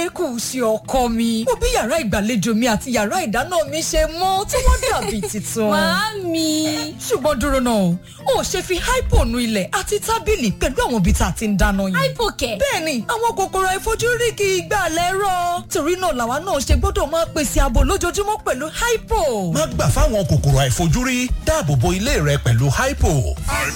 kò sí ọkọ mi. Mo bí yàrá ìgbàlejò mi àti yàrá ìdáná mi ṣe mọ́ tí wọ́n dàbí titun. Màámi. Ṣùgbọ́n dúró náà, o ṣe fi hypo nu ilẹ̀ àti tábìlì pẹ̀lú àwọn ibi tá a ti ń dáná yìí. Hypo kẹ̀. Bẹ́ẹ̀ni, àwọn kòkòrò àìfojúrí kì í gbà lẹ́rọ̀. Torí náà làwa náà ṣe gbọ́dọ̀ máa pèsè ààbò lójoojúmọ́ pẹ̀lú hypo. Má gbà fáwọn kòkòrò àìfojúrí, dáàbò bo ilé rẹ pẹ̀lú hypo.